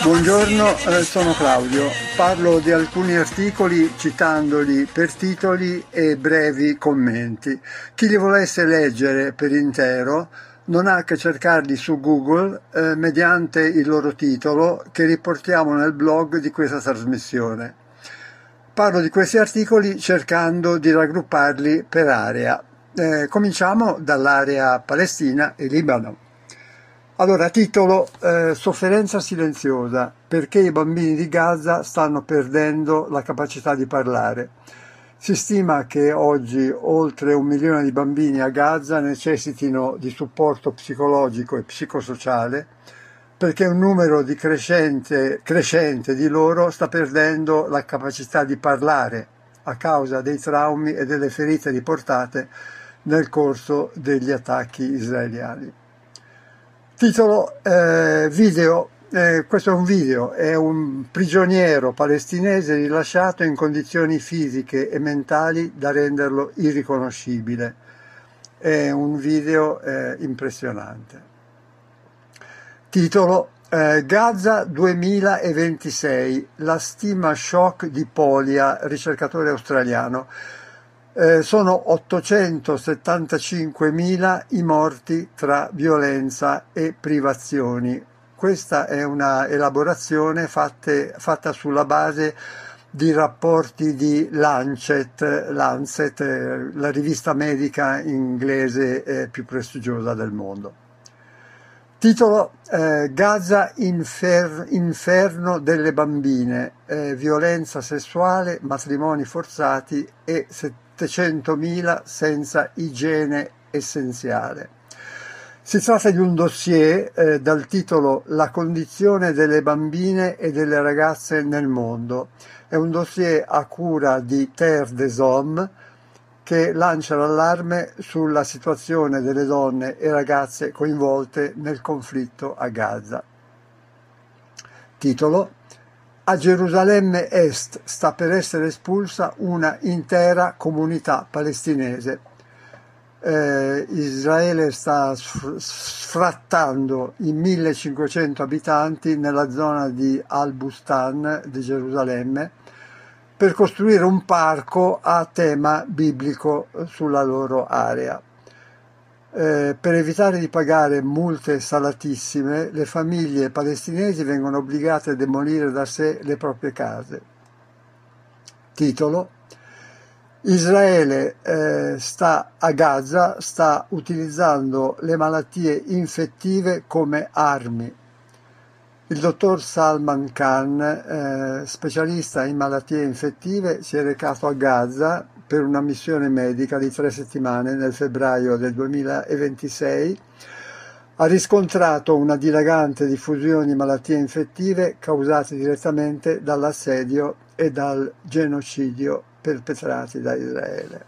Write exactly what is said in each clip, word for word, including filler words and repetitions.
Buongiorno, eh, sono Claudio. Parlo di alcuni articoli citandoli per titoli e brevi commenti. Chi li volesse leggere per intero non ha che cercarli su Google eh, mediante il loro titolo che riportiamo nel blog di questa trasmissione. Parlo di questi articoli cercando di raggrupparli per area. Eh, cominciamo dall'area Palestina e Libano. Allora, titolo eh, Sofferenza silenziosa, perché i bambini di Gaza stanno perdendo la capacità di parlare. Si stima che oggi oltre un milione di bambini a Gaza necessitino di supporto psicologico e psicosociale, perché un numero di crescente, crescente di loro sta perdendo la capacità di parlare a causa dei traumi e delle ferite riportate nel corso degli attacchi israeliani. Titolo eh, video, eh, questo è un video, è un prigioniero palestinese rilasciato in condizioni fisiche e mentali da renderlo irriconoscibile. È un video eh, impressionante. Titolo eh, Gaza duemilaventisei, la stima shock di Polia, ricercatore australiano. Eh, sono ottocentosettantacinquemila i morti tra violenza e privazioni. Questa è una elaborazione fatte, fatta sulla base di rapporti di Lancet, Lancet eh, la rivista medica inglese eh, più prestigiosa del mondo. Titolo eh, Gaza infer- inferno delle bambine, eh, violenza sessuale, matrimoni forzati e settecentomila senza igiene essenziale. Si tratta di un dossier eh, dal titolo La condizione delle bambine e delle ragazze nel mondo. È un dossier a cura di Terre des Hommes che lancia l'allarme sulla situazione delle donne e ragazze coinvolte nel conflitto a Gaza. Titolo A Gerusalemme Est sta per essere espulsa una intera comunità palestinese. Eh, Israele sta sfrattando i millecinquecento abitanti nella zona di Al-Bustan di Gerusalemme per costruire un parco a tema biblico sulla loro area. Eh, per evitare di pagare multe salatissime, le famiglie palestinesi vengono obbligate a demolire da sé le proprie case. Titolo Israele eh, sta a Gaza, sta utilizzando le malattie infettive come armi. Il dottor Salman Khan, eh, specialista in malattie infettive, si è recato a Gaza per una missione medica di tre settimane nel febbraio del duemilaventisei. Ha riscontrato una dilagante diffusione di malattie infettive causate direttamente dall'assedio e dal genocidio perpetrati da Israele.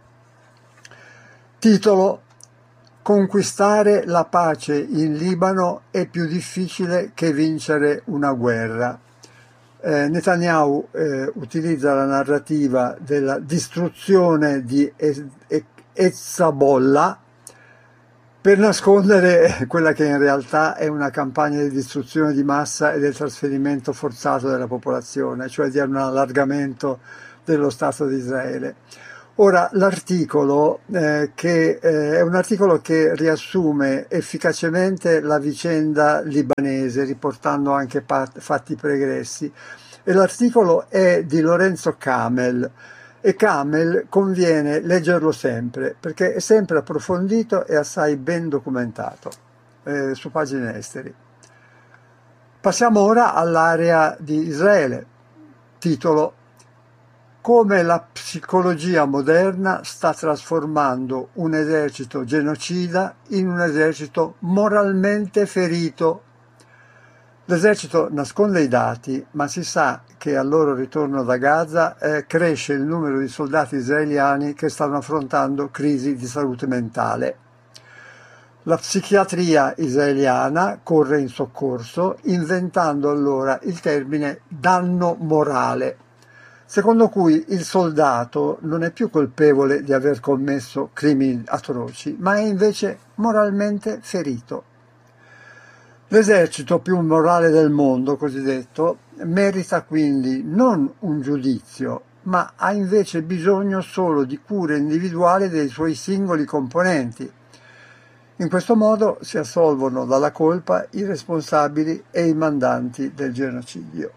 Titolo Conquistare la pace in Libano è più difficile che vincere una guerra. Eh, Netanyahu eh, utilizza la narrativa della distruzione di Hezbollah per nascondere quella che in realtà è una campagna di distruzione di massa e del trasferimento forzato della popolazione, cioè di un allargamento dello Stato di Israele. Ora, l'articolo, eh, che eh, è un articolo che riassume efficacemente la vicenda libanese, riportando anche pat- fatti pregressi, e l'articolo è di Lorenzo Camel, e Camel conviene leggerlo sempre, perché è sempre approfondito e assai ben documentato, eh, su pagine esteri. Passiamo ora all'area di Israele, titolo Come la psicologia moderna sta trasformando un esercito genocida in un esercito moralmente ferito. L'esercito nasconde i dati, ma si sa che al loro ritorno da Gaza eh, cresce il numero di soldati israeliani che stanno affrontando crisi di salute mentale. La psichiatria israeliana corre in soccorso, inventando allora il termine danno morale, secondo cui il soldato non è più colpevole di aver commesso crimini atroci, ma è invece moralmente ferito. L'esercito più morale del mondo, cosiddetto, merita quindi non un giudizio, ma ha invece bisogno solo di cure individuali dei suoi singoli componenti. In questo modo si assolvono dalla colpa i responsabili e i mandanti del genocidio.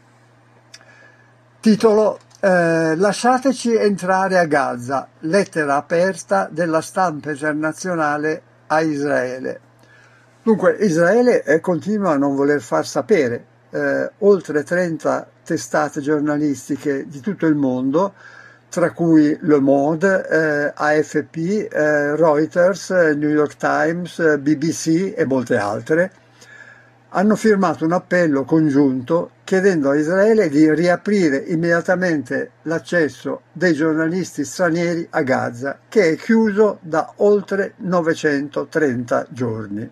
Titolo: eh, Lasciateci entrare a Gaza, lettera aperta della stampa internazionale a Israele. Dunque, Israele eh, continua a non voler far sapere. Eh, oltre trenta testate giornalistiche di tutto il mondo, tra cui Le Monde, eh, A F P, eh, Reuters, eh, New York Times, eh, B B C e molte altre, hanno firmato un appello congiunto chiedendo a Israele di riaprire immediatamente l'accesso dei giornalisti stranieri a Gaza, che è chiuso da oltre novecentotrenta giorni.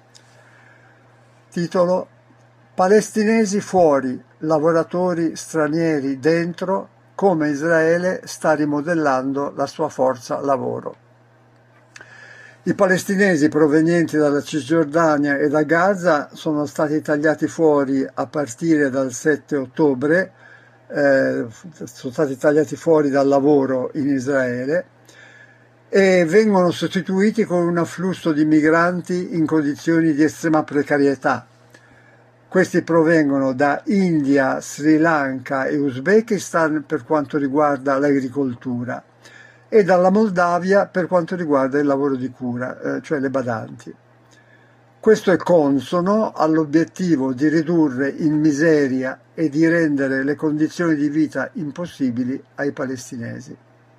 Titolo: Palestinesi fuori, lavoratori stranieri dentro, come Israele sta rimodellando la sua forza lavoro. I palestinesi provenienti dalla Cisgiordania e da Gaza sono stati tagliati fuori a partire dal sette ottobre, eh, sono stati tagliati fuori dal lavoro in Israele e vengono sostituiti con un afflusso di migranti in condizioni di estrema precarietà. Questi provengono da India, Sri Lanka e Uzbekistan per quanto riguarda l'agricoltura e dalla Moldavia per quanto riguarda il lavoro di cura, eh, cioè le badanti. Questo è consono all'obiettivo di ridurre in miseria e di rendere le condizioni di vita impossibili ai palestinesi.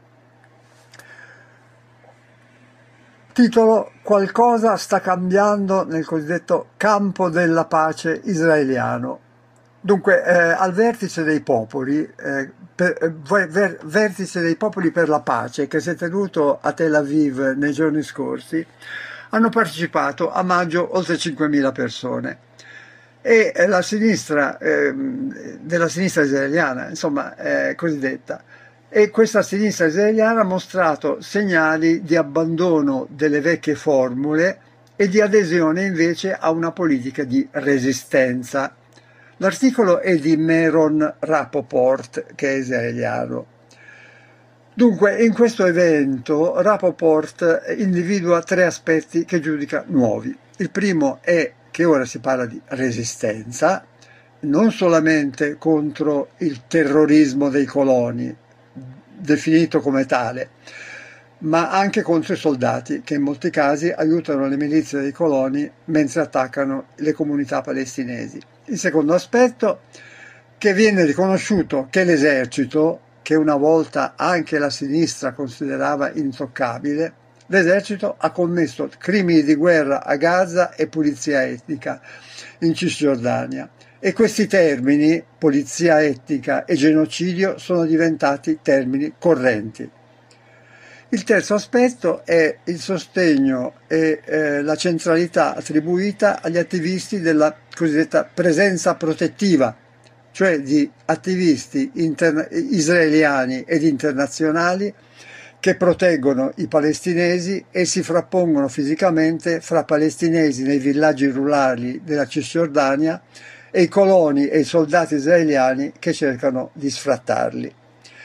Titolo: Qualcosa sta cambiando nel cosiddetto campo della pace israeliano. Dunque, eh, al vertice dei popoli, eh, per, eh, ver, vertice dei popoli per la pace, che si è tenuto a Tel Aviv nei giorni scorsi, hanno partecipato a maggio oltre cinquemila persone. E eh, la sinistra, eh, della sinistra israeliana, insomma, eh, cosiddetta, e questa sinistra israeliana ha mostrato segnali di abbandono delle vecchie formule e di adesione invece a una politica di resistenza. L'articolo è di Meron Rapoport, che è israeliano. Dunque, in questo evento Rapoport individua tre aspetti che giudica nuovi. Il primo è che ora si parla di resistenza, non solamente contro il terrorismo dei coloni, definito come tale, ma anche contro i soldati, che in molti casi aiutano le milizie dei coloni mentre attaccano le comunità palestinesi. Il secondo aspetto, che viene riconosciuto che l'esercito, che una volta anche la sinistra considerava intoccabile, l'esercito ha commesso crimini di guerra a Gaza e pulizia etnica in Cisgiordania. E questi termini, pulizia etnica e genocidio, sono diventati termini correnti. Il terzo aspetto è il sostegno e eh, la centralità attribuita agli attivisti della cosiddetta presenza protettiva, cioè di attivisti interna- israeliani ed internazionali che proteggono i palestinesi e si frappongono fisicamente fra palestinesi nei villaggi rurali della Cisgiordania e i coloni e i soldati israeliani che cercano di sfrattarli.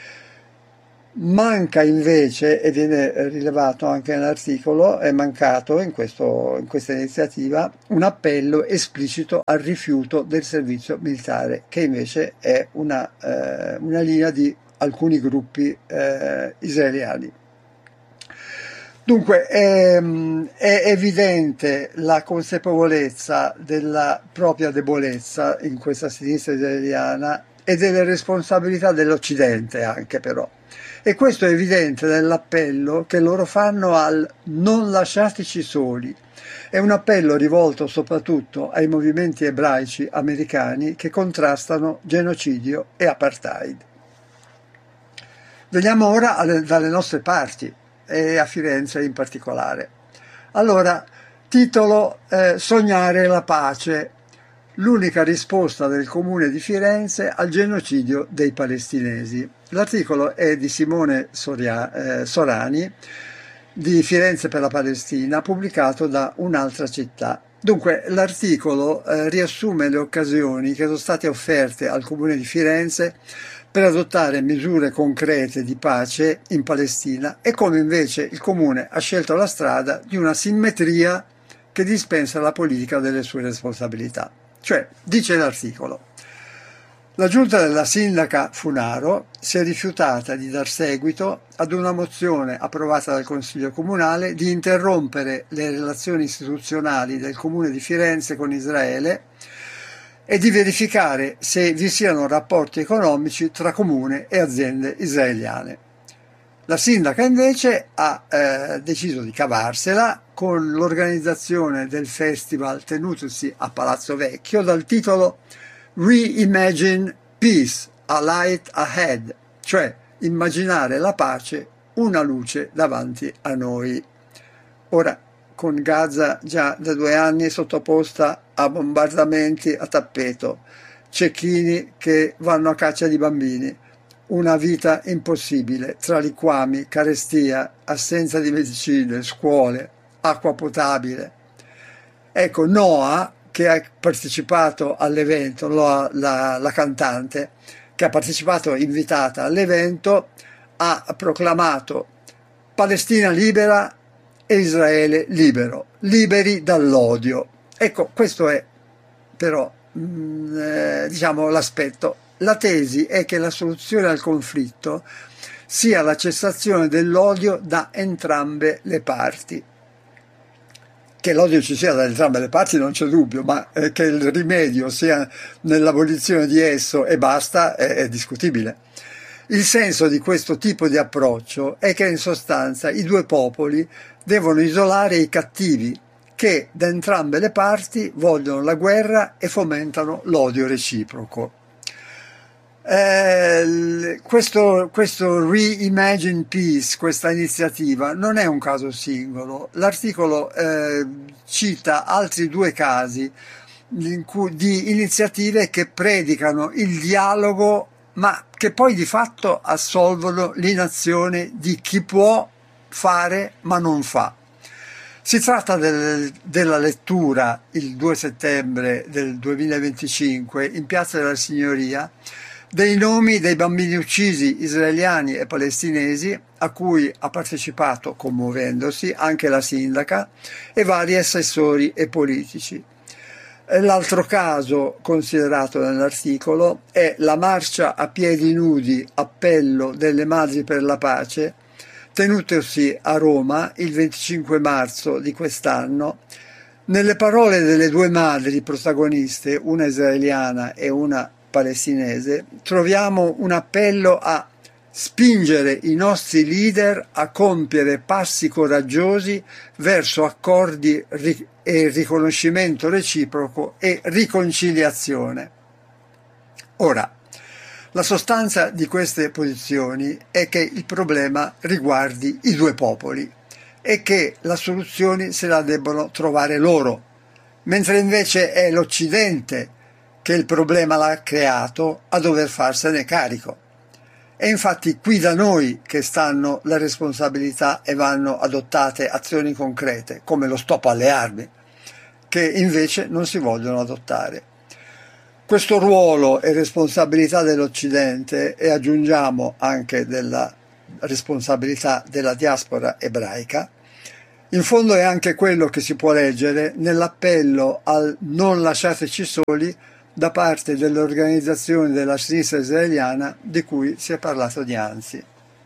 Manca invece, e viene rilevato anche nell'articolo, è mancato in, questo, in questa iniziativa un appello esplicito al rifiuto del servizio militare, che invece è una, eh, una linea di alcuni gruppi eh, israeliani. Dunque è, è evidente la consapevolezza della propria debolezza in questa sinistra israeliana e delle responsabilità dell'Occidente anche però. E questo è evidente nell'appello che loro fanno al non lasciateci soli. È un appello rivolto soprattutto ai movimenti ebraici americani che contrastano genocidio e apartheid. Veniamo ora alle, dalle nostre parti, e a Firenze in particolare. Allora, titolo eh, Sognare la pace, l'unica risposta del comune di Firenze al genocidio dei palestinesi. L'articolo è di Simone Soria, eh, Sorani, di Firenze per la Palestina, pubblicato da Un'altra città. Dunque, l'articolo eh, riassume le occasioni che sono state offerte al Comune di Firenze per adottare misure concrete di pace in Palestina e come invece il Comune ha scelto la strada di una simmetria che dispensa la politica delle sue responsabilità. Cioè, dice l'articolo, la giunta della sindaca Funaro si è rifiutata di dar seguito ad una mozione approvata dal Consiglio Comunale di interrompere le relazioni istituzionali del Comune di Firenze con Israele e di verificare se vi siano rapporti economici tra Comune e aziende israeliane. La sindaca invece ha eh, deciso di cavarsela con l'organizzazione del festival tenutosi a Palazzo Vecchio dal titolo Reimagine Peace, a Light Ahead, cioè immaginare la pace, una luce davanti a noi. Ora, con Gaza già da due anni sottoposta a bombardamenti a tappeto, cecchini che vanno a caccia di bambini, una vita impossibile tra liquami, carestia, assenza di medicine, scuole, acqua potabile. Ecco, Noah, che ha partecipato all'evento, la, la, la cantante, che ha partecipato invitata all'evento, ha proclamato Palestina libera e Israele libero, liberi dall'odio. Ecco, questo è però mh, eh, diciamo l'aspetto. La tesi è che la soluzione al conflitto sia la cessazione dell'odio da entrambe le parti. Che l'odio ci sia da entrambe le parti non c'è dubbio, ma eh, che il rimedio sia nell'abolizione di esso e basta è, è discutibile. Il senso di questo tipo di approccio è che in sostanza i due popoli devono isolare i cattivi che da entrambe le parti vogliono la guerra e fomentano l'odio reciproco. Eh, questo, questo Reimagine Peace, questa iniziativa, non è un caso singolo. L'articolo eh, cita altri due casi in cui, di iniziative che predicano il dialogo, ma che poi di fatto assolvono l'inazione di chi può fare ma non fa. Si tratta del, della lettura il due settembre del duemilaventicinque in Piazza della Signoria dei nomi dei bambini uccisi israeliani e palestinesi a cui ha partecipato, commuovendosi, anche la sindaca e vari assessori e politici. L'altro caso considerato nell'articolo è la marcia a piedi nudi, appello delle Madri per la Pace, tenutosi a Roma il venticinque marzo di quest'anno. Nelle parole delle due madri protagoniste, una israeliana e una palestinese, troviamo un appello a spingere i nostri leader a compiere passi coraggiosi verso accordi e riconoscimento reciproco e riconciliazione. Ora, la sostanza di queste posizioni è che il problema riguardi i due popoli e che la soluzione se la debbono trovare loro, mentre invece è l'Occidente che il problema l'ha creato a dover farsene carico. È infatti qui da noi che stanno le responsabilità e vanno adottate azioni concrete, come lo stop alle armi, che invece non si vogliono adottare. Questo ruolo e responsabilità dell'Occidente, e aggiungiamo anche della responsabilità della diaspora ebraica, in fondo è anche quello che si può leggere nell'appello al non lasciateci soli da parte delle organizzazioni della sinistra israeliana di cui si è parlato dianzi.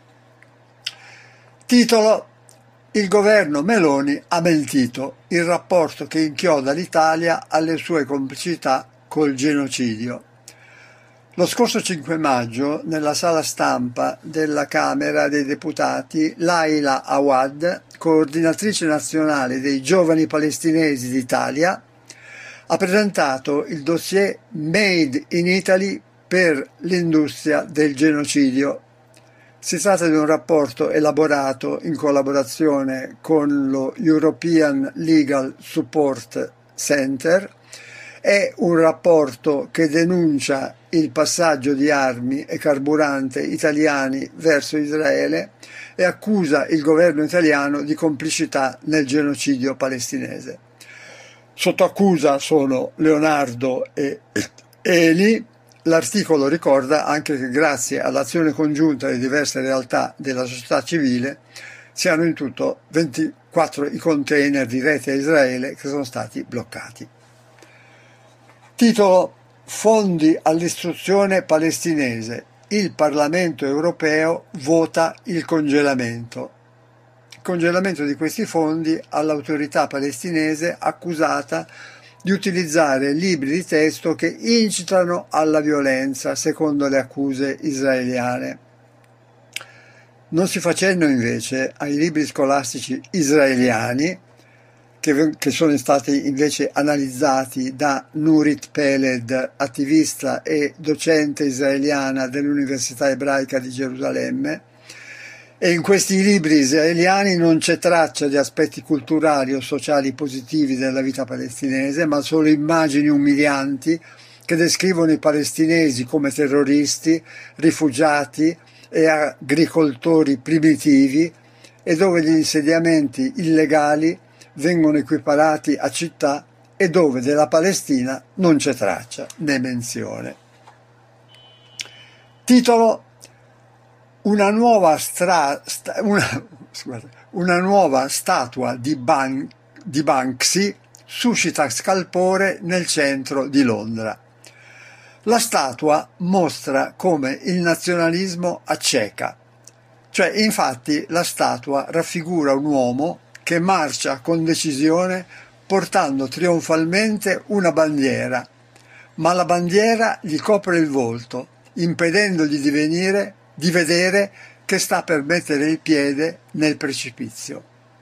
Titolo: il governo Meloni ha mentito, il rapporto che inchioda l'Italia alle sue complicità col genocidio. Lo scorso cinque maggio, nella sala stampa della Camera dei Deputati, Laila Awad, coordinatrice nazionale dei giovani palestinesi d'Italia, ha presentato il dossier Made in Italy per l'industria del genocidio. Si tratta di un rapporto elaborato in collaborazione con lo European Legal Support Center. È un rapporto che denuncia il passaggio di armi e carburante italiani verso Israele e accusa il governo italiano di complicità nel genocidio palestinese. sotto accusa sono Leonardo e Eli. L'articolo ricorda anche che grazie all'azione congiunta di diverse realtà della società civile siano in tutto ventiquattro i container diretti a Israele che sono stati bloccati. Titolo: Fondi all'istruzione palestinese. Il Parlamento europeo vota il congelamento. Il congelamento di questi fondi all'autorità palestinese accusata di utilizzare libri di testo che incitano alla violenza, secondo le accuse israeliane. Non si fa cenno invece ai libri scolastici israeliani, che, che sono stati invece analizzati da Nurit Peled, attivista e docente israeliana dell'Università Ebraica di Gerusalemme. E in questi libri israeliani non c'è traccia di aspetti culturali o sociali positivi della vita palestinese, ma solo immagini umilianti che descrivono i palestinesi come terroristi, rifugiati e agricoltori primitivi, e dove gli insediamenti illegali vengono equiparati a città e dove della Palestina non c'è traccia né menzione. Titolo: Una nuova, stra, sta, una, scusate, una nuova statua di, Ban, di Banksy suscita scalpore nel centro di Londra. La statua mostra come il nazionalismo acceca. Cioè, infatti, la statua raffigura un uomo che marcia con decisione portando trionfalmente una bandiera, ma la bandiera gli copre il volto, impedendogli di venire di vedere che sta per mettere il piede nel precipizio.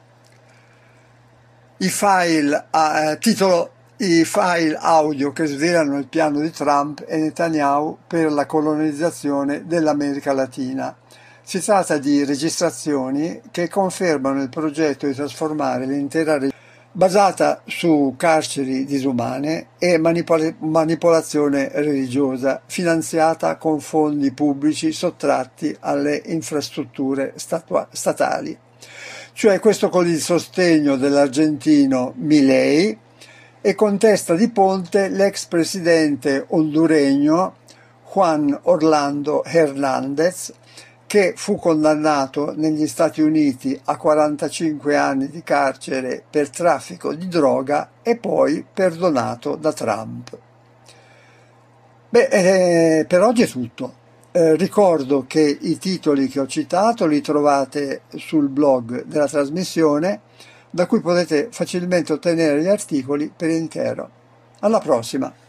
I file, eh, titolo: I file audio che svelano il piano di Trump e Netanyahu per la colonizzazione dell'America Latina. Si tratta di registrazioni che confermano il progetto di trasformare l'intera regione, basata su carceri disumane e manipol- manipolazione religiosa, finanziata con fondi pubblici sottratti alle infrastrutture statua- statali. Cioè questo con il sostegno dell'argentino Milei, e con testa di ponte l'ex presidente honduregno Juan Orlando Hernández, che fu condannato negli Stati Uniti a quarantacinque anni di carcere per traffico di droga e poi perdonato da Trump. Beh, eh, per oggi è tutto. Eh, ricordo che i titoli che ho citato li trovate sul blog della trasmissione, da cui potete facilmente ottenere gli articoli per intero. Alla prossima!